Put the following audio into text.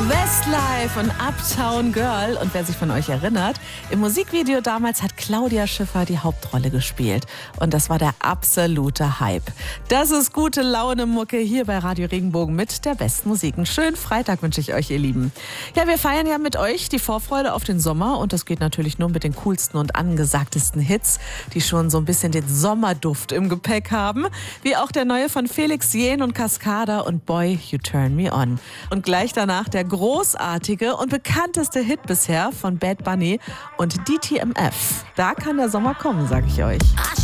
Westlife und Uptown Girl. Und wer sich von euch erinnert, im Musikvideo damals hat Claudia Schiffer die Hauptrolle gespielt. Und das war der absolute Hype. Das ist gute Laune-Mucke hier bei Radio Regenbogen mit der besten Musik. Einen schönen Freitag wünsche ich euch, ihr Lieben. Ja, wir feiern ja mit euch die Vorfreude auf den Sommer. Und das geht natürlich nur mit den coolsten und angesagtesten Hits, die schon so ein bisschen den Sommerduft im Gepäck haben. Wie auch der neue von Felix Jähn und Cascada und Boy, You Turn Me On. Und gleich danach der großartige und bekannteste Hit bisher von Bad Bunny und DTMF. Da kann der Sommer kommen, sag ich euch.